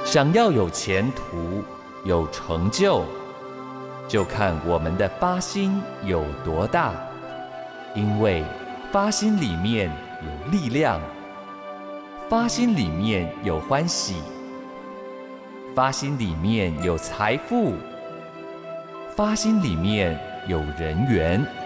想要有前途、有成就，就看我们的发心有多大。因为发心里面有力量，发心里面有欢喜，发心里面有财富，发心里面有人缘。